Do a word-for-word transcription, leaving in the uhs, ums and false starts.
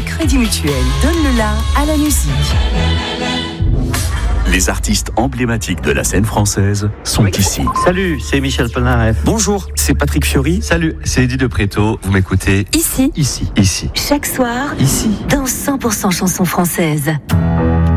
Crédit Mutuel donne le la à la musique. Les artistes emblématiques de la scène française sont ici. Salut, c'est Michel Polnareff. Bonjour, c'est Patrick Fiori. Salut, c'est Eddie de Préto. Vous m'écoutez Ici, ici, ici, chaque soir, ici. dans cent pour cent chansons françaises.